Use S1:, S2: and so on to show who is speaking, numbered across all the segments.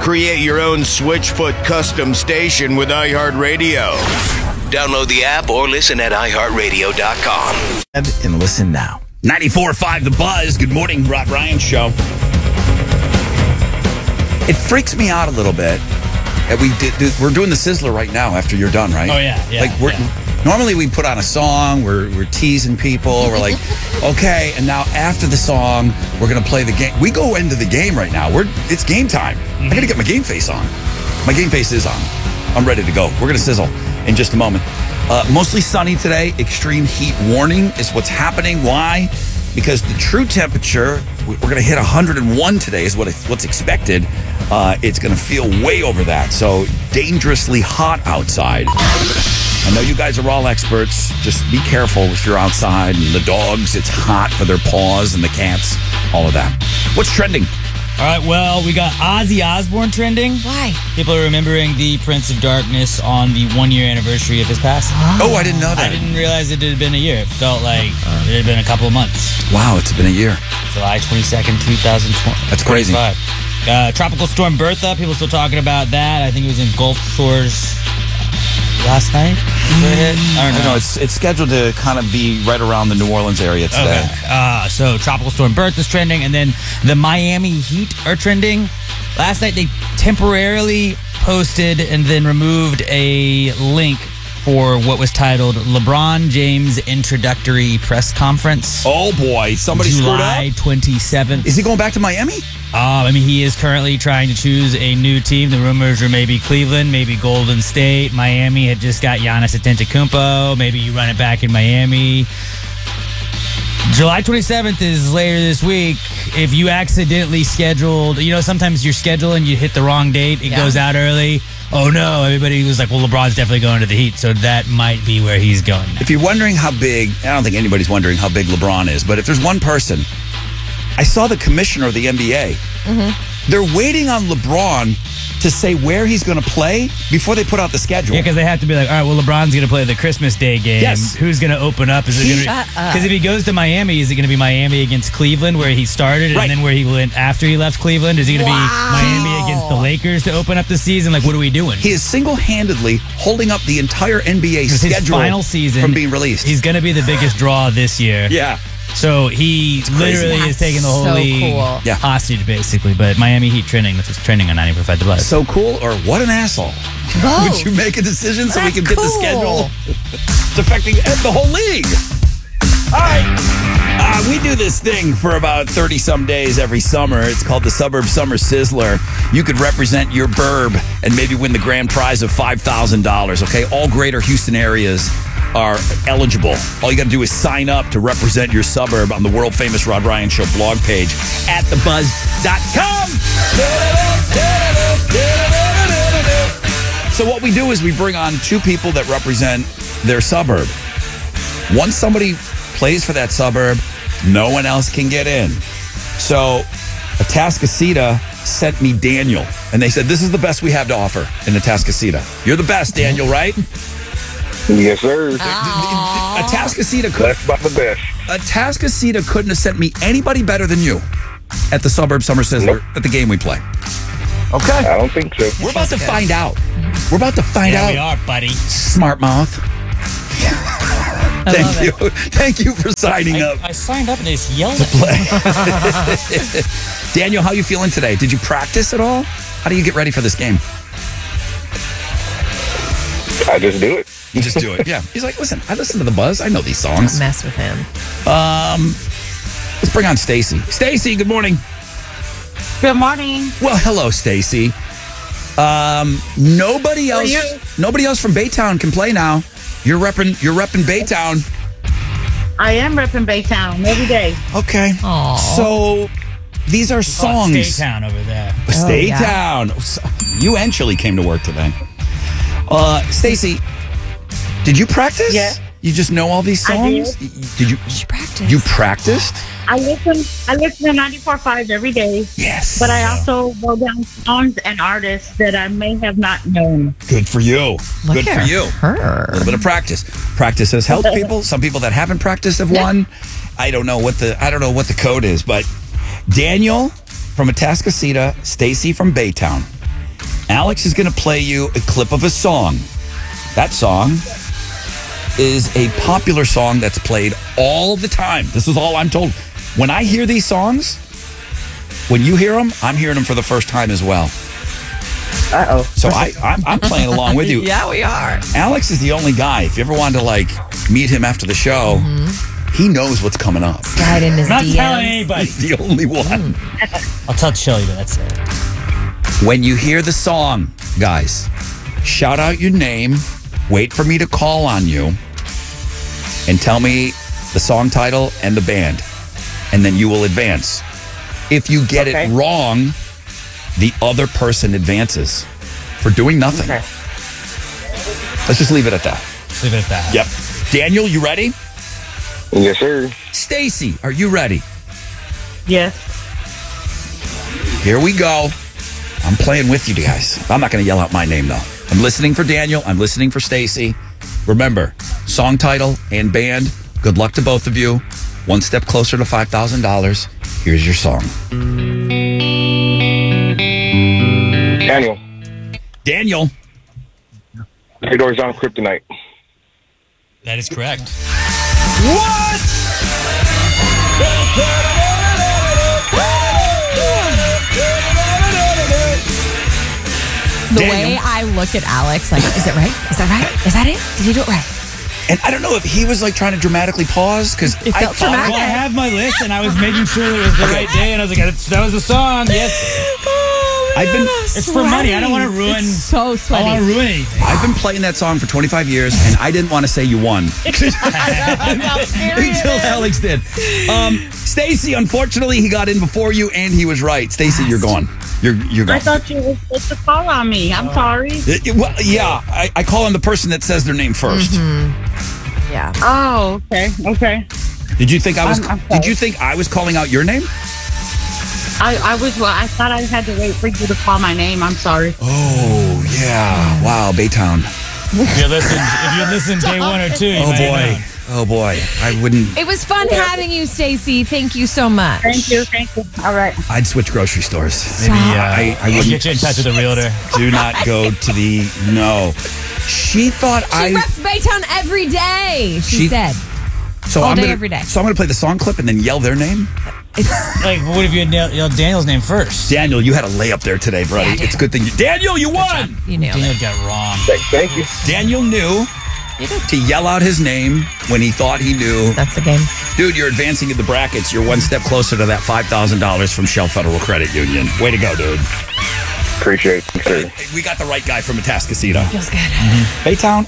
S1: Create your own Switchfoot custom station with iHeartRadio. Download the app or listen at iHeartRadio.com.
S2: And listen now.
S3: 94.5 The Buzz. Good morning, Rob Ryan Show. It freaks me out a little bit that we're doing the Sizzler right now after you're done, right?
S4: Oh, yeah.
S3: Normally we put on a song, we're teasing people, we're like, okay, and now after the song, we're going to play the game. We go into the game right now. It's game time. I got to get my game face on. My game face is on. I'm ready to go. We're going to sizzle in just a moment. Mostly sunny today. Extreme heat warning is what's happening. Why? Because the true temperature, we're going to hit 101 today is what's expected. It's going to feel way over that. So dangerously hot outside. I know you guys are all experts. Just be careful if you're outside. And the dogs, it's hot for their paws, and the cats, all of that. What's trending?
S4: All right, well, we got Ozzy Osbourne trending.
S5: Why?
S4: People are remembering the Prince of Darkness on the 1-year anniversry of his passing.
S3: Oh, I didn't know that.
S4: I didn't realize it had been a year. It felt like it had been a couple of months.
S3: Wow, it's been a year.
S4: July 22nd, 2020.
S3: That's crazy.
S4: Tropical Storm Bertha, people still talking about that. I think it was in Gulf Shores last night.
S3: I don't know. It's scheduled to kind of be right around the New Orleans area today.
S4: Okay. So Tropical Storm Bertha's trending, and then the Miami Heat are trending. Last night they temporarily posted and then removed a link for what was titled LeBron James Introductory Press Conference.
S3: Oh boy, somebody screwed up.
S4: July 27th.
S3: Is he going back to Miami?
S4: He is currently trying to choose a new team. The rumors are maybe Cleveland, maybe Golden State. Miami had just got Giannis Antetokounmpo. Maybe you run it back in Miami. July 27th is later this week. If you accidentally scheduled, sometimes you're scheduling, you hit the wrong date, it goes out early. Oh no, everybody was like, well, LeBron's definitely going to the Heat, so that might be where he's going now.
S3: If you're wondering how big, I don't think anybody's wondering how big LeBron is, but if there's one person, I saw the commissioner of the NBA. Mm-hmm. They're waiting on LeBron to say where he's going to play before they put out the schedule.
S4: Yeah, because they have to be like, all right, well, LeBron's going to play the Christmas Day game.
S3: Yes.
S4: Who's going to open up? Is it going to? Because if he goes to Miami, is it going to be Miami against Cleveland where he started, and then where he went after he left Cleveland? Is he going to be Miami against the Lakers to open up the season? Like, what are we doing?
S3: He is single-handedly holding up the entire NBA schedule
S4: his final season
S3: from being released.
S4: He's going to be the biggest draw this year.
S3: Yeah.
S4: So he literally is taking the whole league hostage, basically. But Miami Heat trending, that's what's trending on 94.5 The Buzz.
S3: So cool, or what an asshole.
S5: Both.
S3: Would you make a decision so we can get the schedule? It's affecting the whole league. All right. We do this thing for about 30-some days every summer. It's called the Suburb Summer Sizzler. You could represent your burb and maybe win the grand prize of $5,000, okay? All greater Houston areas are eligible. All you got to do is sign up to represent your suburb on the world-famous Rod Ryan Show blog page at thebuzz.com. So what we do is we bring on two people that represent their suburb. Once somebody plays for that suburb, no one else can get in. So Atascocita sent me Daniel, and they said, this is the best we have to offer in Atascocita. You're the best, Daniel, right?
S6: Yes, sir.
S3: Atascocita
S6: That's about the best.
S3: Atascocita couldn't have sent me anybody better than you at the Suburb Summer Sizzler at the game we play. Okay.
S6: I don't think so.
S3: We're about to find out. We're about to find out.
S4: We are, buddy.
S3: Smart mouth. Thank you. Thank you for signing up.
S4: I signed up and they just yelled
S3: to play. Daniel, how you feeling today? Did you practice at all? How do you get ready for this game?
S6: I just do it.
S3: You just do it. Yeah. He's like, listen, I listen to the Buzz. I know these songs.
S5: Don't mess with him.
S3: Let's bring on Stacy. Stacy, good morning.
S7: Good morning.
S3: Well, hello, Stacy. Nobody else from Baytown can play now. You're repping Baytown.
S7: I am repping Baytown every day.
S3: Okay.
S5: Aww.
S3: So these are songs.
S4: Staytown over there.
S3: Staytown. You and Chili came to work today. Stacy, did you practice?
S7: Yeah.
S3: You just know all these songs? Did you
S5: practice?
S3: You practiced?
S7: I listen to 94.5 every day.
S3: Yes.
S7: But I also wrote down songs and artists that I may have not known.
S3: Good for you. Good for you.
S5: Her.
S3: A little bit of practice. Practice has helped people. Some people that haven't practiced have won. I don't know what the code is, but Daniel from Atascocita, Stacy from Baytown. Alex is going to play you a clip of a song. That song is a popular song that's played all the time. This is all I'm told. When I hear these songs, when you hear them, I'm hearing them for the first time as well.
S7: Uh-oh.
S3: So I'm playing along with you.
S2: Yeah, we are.
S3: Alex is the only guy. If you ever wanted to meet him after the show, he knows what's coming up.
S2: Slide in his
S4: Not
S2: DMs.
S4: telling anybody.
S3: He's the only one.
S4: I'll tell Shelly, but that's it.
S3: When you hear the song, guys, shout out your name, wait for me to call on you, and tell me the song title and the band. And then you will advance. If you get it wrong, the other person advances for doing nothing.
S7: Okay.
S3: Let's just leave it at that.
S4: Let's leave it at that.
S3: Yep. Daniel, you ready?
S6: Yes, sir.
S3: Stacy, are you ready?
S7: Yes.
S3: Here we go. I'm playing with you guys. I'm not going to yell out my name, though. I'm listening for Daniel. I'm listening for Stacy. Remember, song title and band. Good luck to both of you. One step closer to $5,000. Here's your song.
S6: Daniel.
S3: Daniel.
S6: 3 Doors Down, Kryptonite.
S4: That is correct.
S3: What?
S2: The
S3: Daniel.
S2: way I look at Alex, like, is it right? Is that right? Is that it? Did he do it right?
S3: And I don't know if he was trying to dramatically pause because
S2: It felt dramatic.
S4: Well, I have my list, and I was making sure it was the right day, and I was like, that was the song. Yes.
S3: I've been.
S4: It's for money. I don't want to ruin.
S2: It's so
S4: I don't
S2: sweaty.
S4: want to ruin anything.
S3: I've been playing that song for 25 years, and I didn't want to say you won until Alex did. Stacy, unfortunately, he got in before you, and he was right. Stacy, you're gone. You're
S7: I
S3: gone.
S7: thought you were supposed to call on me. I'm sorry.
S3: Well, yeah, I call on the person that says their name first.
S2: Yeah.
S7: Oh, okay.
S3: Did you think I was?
S7: I'm sorry.
S3: Did you think I was calling out your name?
S7: I was. Well, I thought I had to wait for you to call my name. I'm sorry.
S3: Oh yeah! Wow, Baytown.
S4: If you listen day 1 or 2, you
S3: Oh
S4: might
S3: boy!
S4: know.
S3: Oh boy! I wouldn't.
S2: It was fun having you, Stacy. Thank you so much.
S7: Thank you. All right.
S3: I'd switch grocery stores.
S4: Maybe
S3: I
S4: I'll
S3: wouldn't.
S4: get you in touch with a realtor.
S3: Do not go to the no. She thought
S2: She reps Baytown every day, she said.
S3: So
S2: all
S3: I'm
S2: day,
S3: gonna,
S2: every day.
S3: So I'm going to play the song clip and then yell their name.
S4: Like, what if you yelled Daniel's name first?
S3: Daniel, you had a layup there today, buddy.
S2: Yeah, I did.
S3: It's a good thing. Daniel, you won.
S2: You nailed
S4: Daniel
S2: it.
S4: got wrong.
S6: Thank you.
S3: Daniel knew to yell out his name when he thought he knew.
S2: That's the game.
S3: Dude, you're advancing in the brackets. You're one step closer to that $5,000 from Shell Federal Credit Union. Way to go, dude.
S6: Appreciate it, sir.
S3: Hey, we got the right guy from Atascocita.
S2: Feels good.
S3: Baytown.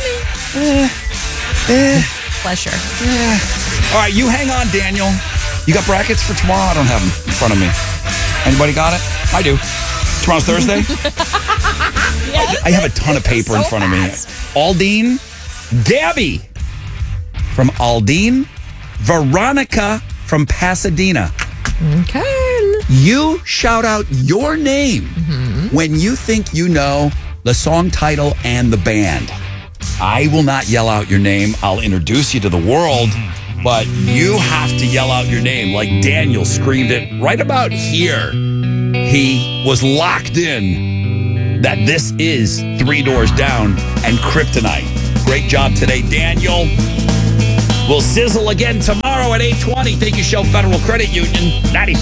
S2: Pleasure.
S3: All right, you hang on, Daniel. You got brackets for tomorrow? I don't have them in front of me. Anybody got it? I do. Tomorrow's Thursday? I have a ton of paper in front of me. Aldine, Gabby from Aldine, Veronica from Pasadena.
S2: Okay.
S3: You shout out your name when you think you know the song title and the band. I will not yell out your name. I'll introduce you to the world, but you have to yell out your name like Daniel screamed it right about here. He was locked in that this is 3 Doors Down and Kryptonite. Great job today, Daniel. We'll sizzle again tomorrow at 8:20. Thank you, Shell Federal Credit Union. 95.